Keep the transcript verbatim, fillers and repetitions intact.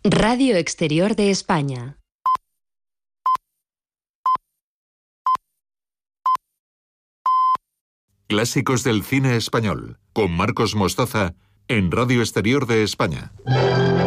Radio Exterior de España. Clásicos del cine español, con Marcos Mostaza, en Radio Exterior de España.